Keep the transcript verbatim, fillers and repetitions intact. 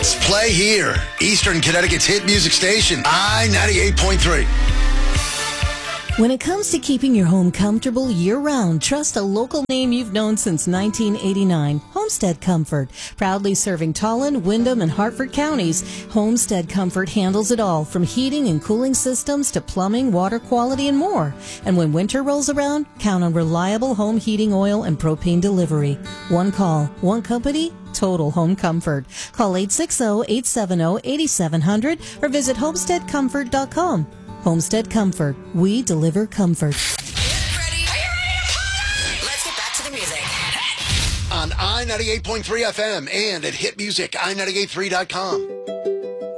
Hits play here. Eastern Connecticut's hit music station, I ninety-eight point three. When it comes to keeping your home comfortable year-round, trust a local name you've known since nineteen eighty-nine, Homestead Comfort. Proudly serving Tolland, Windham, and Hartford counties, Homestead Comfort handles it all, from heating and cooling systems to plumbing, water quality, and more. And when winter rolls around, count on reliable home heating oil and propane delivery. One call, one company, total home comfort. Call eight six zero, eight seven zero, eight seven zero zero or visit homestead comfort dot com. Homestead Comfort. We deliver comfort. Ready? Are you ready? Let's get back to the music. On I ninety-eight point three F M and at hit music I ninety-eight three dot com.